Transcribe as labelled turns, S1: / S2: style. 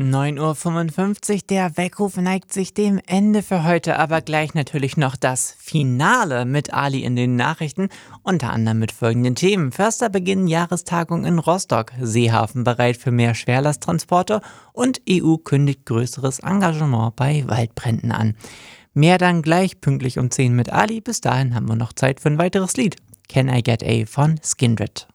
S1: 9:55 Uhr, der Weckruf neigt sich dem Ende für heute, aber gleich natürlich noch das Finale mit Ali in den Nachrichten, unter anderem mit folgenden Themen. Förster beginnen Jahrestagung in Rostock, Seehafen bereit für mehr Schwerlasttransporte und EU kündigt größeres Engagement bei Waldbränden an. Mehr dann gleich pünktlich um 10 mit Ali, bis dahin haben wir noch Zeit für ein weiteres Lied. Can I Get A von Skindred.